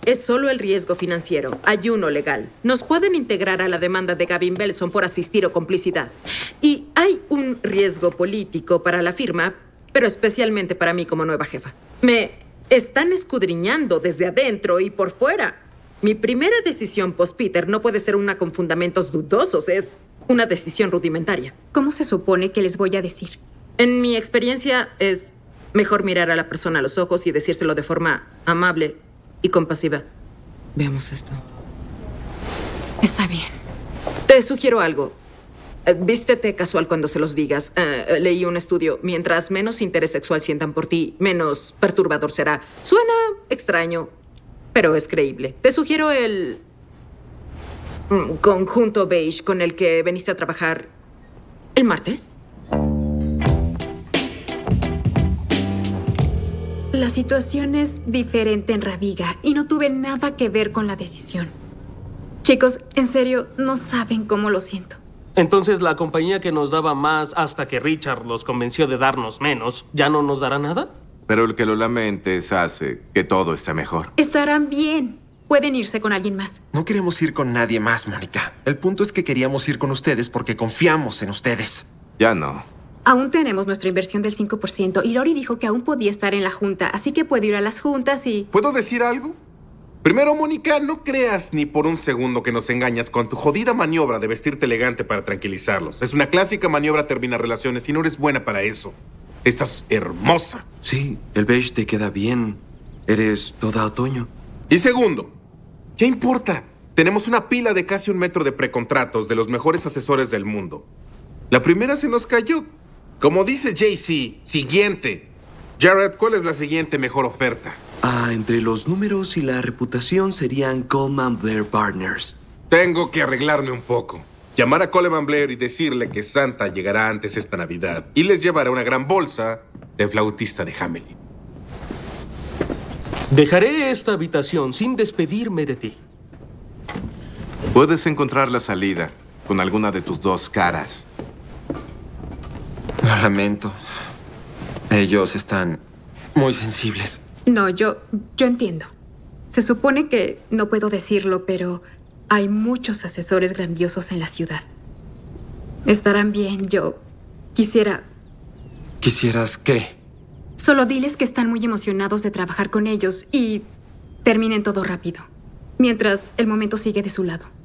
es solo el riesgo financiero. Hay uno legal. Nos pueden integrar a la demanda de Gavin Belson por asistir o complicidad. Y hay un riesgo político para la firma, pero especialmente para mí como nueva jefa. Me están escudriñando desde adentro y por fuera. Mi primera decisión post-Peter no puede ser una con fundamentos dudosos. Es una decisión rudimentaria. ¿Cómo se supone que les voy a decir? En mi experiencia es mejor mirar a la persona a los ojos y decírselo de forma amable y compasiva. Veamos esto. Está bien. Te sugiero algo. Vístete casual cuando se los digas. Leí un estudio. Mientras menos interés sexual sientan por ti, menos perturbador será. Suena extraño, pero es creíble. Te sugiero el conjunto beige con el que veniste a trabajar el martes. La situación es diferente en Raviga y no tuve nada que ver con la decisión. Chicos, en serio, no saben cómo lo siento. Entonces, la compañía que nos daba más hasta que Richard los convenció de darnos menos, ¿ya no nos dará nada? Pero el que lo lamentes hace que todo esté mejor. Estarán bien. Pueden irse con alguien más. No queremos ir con nadie más, Mónica. El punto es que queríamos ir con ustedes porque confiamos en ustedes. Ya no. Aún tenemos nuestra inversión del 5% y Lori dijo que aún podía estar en la junta, así que puede ir a las juntas y... ¿Puedo decir algo? Primero, Mónica, no creas ni por un segundo que nos engañas con tu jodida maniobra de vestirte elegante para tranquilizarlos. Es una clásica maniobra termina relaciones y no eres buena para eso. Estás hermosa. Sí, el beige te queda bien. Eres toda otoño. Y segundo, ¿qué importa? Tenemos una pila de casi 1 metro de precontratos de los mejores asesores del mundo. La primera se nos cayó. Como dice JC, siguiente. Jared, ¿cuál es la siguiente mejor oferta? Entre los números y la reputación serían Coleman Blair Partners. Tengo que arreglarme un poco. Llamar a Coleman Blair y decirle que Santa llegará antes esta Navidad y les llevará una gran bolsa de flautista de Hamelin. Dejaré esta habitación sin despedirme de ti. Puedes encontrar la salida con alguna de tus dos caras. Lo lamento. Ellos están muy sensibles. No, yo entiendo. Se supone que no puedo decirlo, pero hay muchos asesores grandiosos en la ciudad. Estarán bien, yo quisiera... ¿Quisieras qué? Solo diles que están muy emocionados de trabajar con ellos y terminen todo rápido, mientras el momento sigue de su lado.